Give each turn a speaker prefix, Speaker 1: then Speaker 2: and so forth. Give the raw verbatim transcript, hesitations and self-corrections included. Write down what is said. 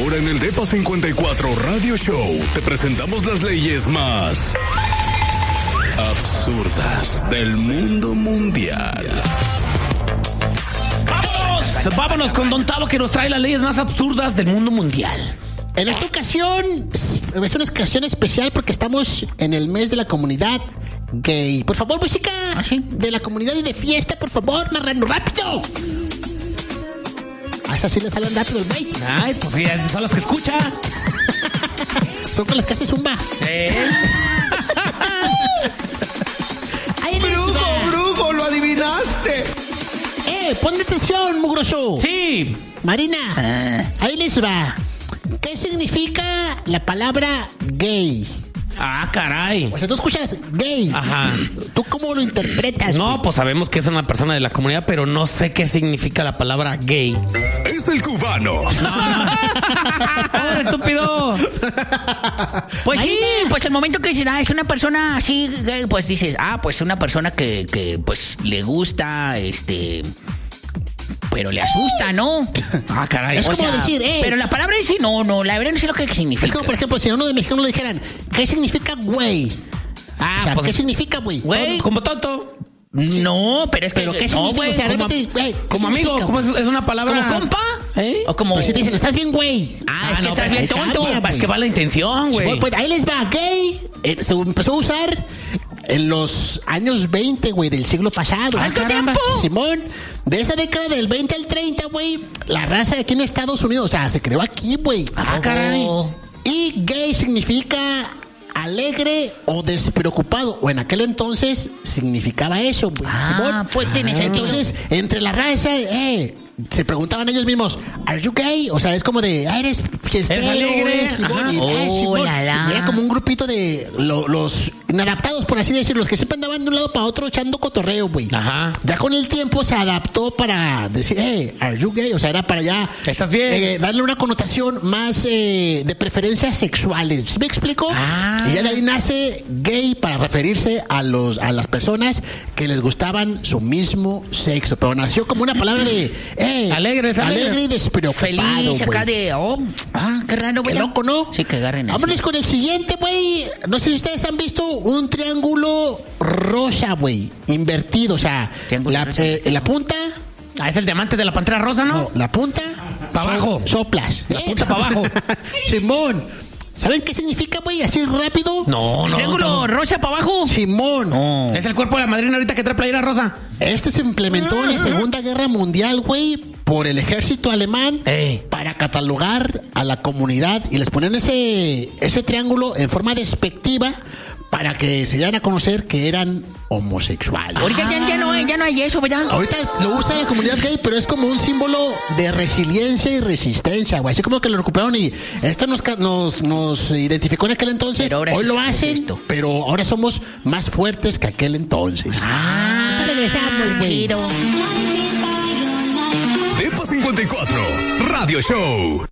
Speaker 1: Ahora en el Depa cincuenta y cuatro Radio Show te presentamos las leyes más absurdas del mundo mundial.
Speaker 2: ¡Vámonos! Vámonos con Don Tavo, que nos trae las leyes más absurdas del mundo mundial.
Speaker 3: En esta ocasión es una ocasión especial porque estamos en el mes de la comunidad gay. Por favor, música ¿Ah, sí? de la comunidad y de fiesta, por favor, marrano, rápido. A esas sí le salen rápido el güey.
Speaker 2: Ay, pues sí, son las que escucha.
Speaker 3: Son con las que hace zumba.
Speaker 2: ¿Eh?
Speaker 3: Ahí
Speaker 4: ¡Brujo,
Speaker 3: va.
Speaker 4: brujo! ¡Lo adivinaste!
Speaker 3: Eh, ponme atención, mugroso.
Speaker 2: Sí.
Speaker 3: Marina, ah. ahí les va. ¿Qué significa la palabra gay?
Speaker 2: Ah, caray.
Speaker 3: O sea, tú escuchas gay.
Speaker 2: Ajá.
Speaker 3: ¿Tú cómo lo interpretas?
Speaker 2: No,
Speaker 3: güey?
Speaker 2: pues sabemos que es una persona de la comunidad, pero no sé qué significa la palabra gay.
Speaker 1: Es el cubano.
Speaker 2: No, no. ¡Ahora, estúpido!
Speaker 5: Pues sí, pues el momento que dicen, ah, es una persona así, gay, pues dices, ah, pues una persona que, que pues le gusta, este... pero le asusta, ¿no?
Speaker 2: Ah, caray.
Speaker 3: Es
Speaker 5: O
Speaker 3: como
Speaker 5: sea,
Speaker 3: decir, eh.
Speaker 5: pero la palabra en sí, no, no, la verdad no sé lo que significa.
Speaker 3: Es como, por ejemplo, si a uno de mexicanos le dijeran, ¿qué significa güey?
Speaker 2: Ah,
Speaker 3: O sea,
Speaker 2: pues,
Speaker 3: ¿qué significa güey?
Speaker 5: Güey.
Speaker 2: como tonto.
Speaker 5: No, pero es que...
Speaker 3: ¿Pero qué
Speaker 5: no,
Speaker 3: significa?
Speaker 5: güey,
Speaker 3: O sea,
Speaker 5: como,
Speaker 3: realmente, güey, ¿qué
Speaker 2: Como amigo,
Speaker 3: significa,
Speaker 2: como es,
Speaker 3: güey?
Speaker 2: es una palabra.
Speaker 5: ¿como compa?
Speaker 2: ¿Eh?
Speaker 5: O como...
Speaker 3: Pero si te dicen, estás bien güey.
Speaker 5: Ah,
Speaker 2: Ah,
Speaker 5: es que
Speaker 2: no,
Speaker 5: estás
Speaker 2: pero
Speaker 5: bien
Speaker 3: ahí
Speaker 5: tonto.
Speaker 3: cambia,
Speaker 2: Es que va la intención, güey.
Speaker 3: Pues, pues, ahí les va, gay. Eh, se empezó a usar en los años veinte, güey, del siglo pasado.
Speaker 2: Ah,
Speaker 3: ¿Cuánto
Speaker 2: caramba.
Speaker 3: tiempo? Simón, de esa década del veinte al treinta, güey, la raza de aquí en Estados Unidos, o sea, se creó aquí, güey.
Speaker 2: Ah, caray.
Speaker 3: Y gay significa alegre o despreocupado, o en aquel entonces significaba eso, güey.
Speaker 5: Ah,
Speaker 3: Simón.
Speaker 5: pues tiene sentido.
Speaker 3: Entonces, entre la raza, eh, se preguntaban ellos mismos, ¿are you gay? O sea, es como de, ah, eres fiestero,
Speaker 2: ¿Eres alegre?
Speaker 3: eh, Simón,
Speaker 2: Ajá.
Speaker 3: y, eh,
Speaker 5: Oh,
Speaker 3: Simón.
Speaker 5: la, la.
Speaker 3: Y era como un grupito de lo- los inadaptados, por así decirlo, los que siempre andaban de un lado para otro echando cotorreo, güey.
Speaker 2: Ajá.
Speaker 3: Ya con el tiempo se adaptó para decir, hey, are you gay? O sea, era para ya
Speaker 2: ¿Estás bien?
Speaker 3: eh, darle una connotación más eh, de preferencias sexuales. ¿Sí me explico?
Speaker 2: Ah.
Speaker 3: Y ya de ahí nace gay para referirse a los a las personas que les gustaban su mismo sexo. Pero nació como una palabra de eh,
Speaker 2: Alegre, es alegre.
Speaker 3: alegre y despreocupado.
Speaker 5: Feliz acá
Speaker 3: güey.
Speaker 5: de... Oh, ah, qué raro, güey.
Speaker 3: Qué loco, ¿no?
Speaker 5: Sí, que agarren así.
Speaker 3: Vámonos con el siguiente, güey. No sé si ustedes han visto un triángulo rosa, güey. Invertido, o sea,
Speaker 5: Triángulo
Speaker 3: la,
Speaker 5: rosa.
Speaker 3: eh, la punta...
Speaker 2: Ah, es el diamante de la pantera rosa, ¿no?
Speaker 3: No, la punta...
Speaker 2: Pa' abajo.
Speaker 3: so- Soplas.
Speaker 2: La punta pa' abajo.
Speaker 3: Simón. ¿Saben qué significa, güey? Así rápido.
Speaker 2: No, no.
Speaker 5: Triángulo
Speaker 2: no.
Speaker 5: rosa para abajo.
Speaker 3: Simón.
Speaker 5: No.
Speaker 2: Es el cuerpo de la madrina ahorita que trae playera rosa.
Speaker 3: Este se implementó en la Segunda Guerra Mundial, güey, por el ejército alemán
Speaker 2: Ey.
Speaker 3: para catalogar a la comunidad y les ponían ese, ese triángulo en forma despectiva para que se dieran a conocer que eran homosexuales.
Speaker 5: Ahorita ya, ya no hay, ya no hay eso, ¿verdad?
Speaker 3: Ahorita lo usa la comunidad gay, pero es como un símbolo de resiliencia y resistencia, güey. Así como que lo recuperaron y esto nos, ca- nos, nos identificó en aquel entonces.
Speaker 5: Pero ahora
Speaker 3: Hoy
Speaker 5: sí
Speaker 3: lo
Speaker 5: es
Speaker 3: hacen,
Speaker 5: esto.
Speaker 3: pero ahora somos más fuertes que aquel entonces.
Speaker 5: Ah,
Speaker 3: regresamos, güey.
Speaker 5: giro.
Speaker 1: Depa cincuenta y cuatro Radio Show.